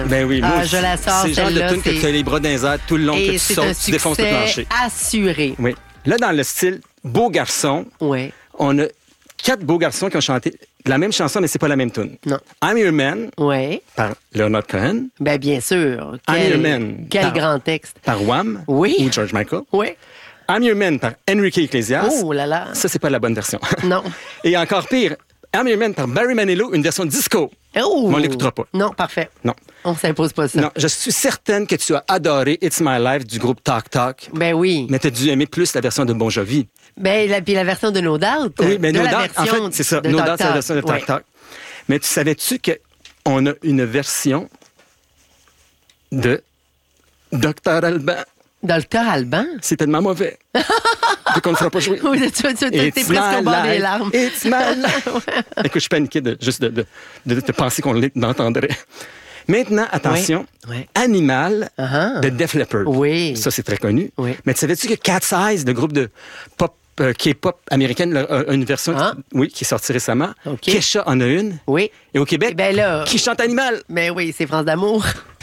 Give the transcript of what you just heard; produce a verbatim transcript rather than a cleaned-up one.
Ben oui, moi Ah, aussi. je la sors, C'est le genre de celle-là, tune que c'est- tu as les bras dans les airs tout le long, que Et tu c'est un sautes, tu défonces le succès plancher. assuré. Oui. Là, dans le style Beau garçon, Oui. on a quatre beaux garçons qui ont chanté la même chanson, mais c'est pas la même tune. Non. I'm Your Man Oui. par Leonard Cohen, Ben bien sûr. I'm Quel, Your Man quel par- grand texte. par Wham Oui. ou George Michael. Oui. I'm Your Man par Enrique Iglesias. Oh là là. Ça, c'est pas la bonne version. Non. Et encore pire, I'm Your Man par Barry Manilow, une version disco. Oh. Mais on l'écoutera pas. Non, parfait. Non. On s'impose pas ça. Non, je suis certaine que tu as adoré It's My Life du groupe Talk Talk. Ben oui. Mais tu as dû aimer plus la version de Bon Jovi. Ben, la, puis la version de No Doubt. Oui, mais de No la Doubt, en version fait, c'est ça. de No Talk Doubt, c'est la Talk. version de Talk Ouais. Talk. Mais tu savais-tu qu'on a une version de Docteur Alban? Docteur Alban? C'est tellement mauvais. Donc, on ne fera pas jouer. Oui, tu, tu, tu, t'es It's presque au my bord des life, larmes. It's my life. Écoute, je suis paniqué de, juste de, de, de, de penser qu'on l'entendrait. Maintenant, attention, Oui, oui. Animal Uh-huh. de Def Leppard. Oui. Ça, c'est très connu. Oui. Mais tu savais-tu que Cat's Eyes, le groupe de pop, euh, K-pop américaine, là, a une version Ah. qui, oui, qui est sortie récemment. OK. Kesha en a une. Oui. Et au Québec, Eh ben là- qui chante Animal? Ben oui, c'est France d'amour.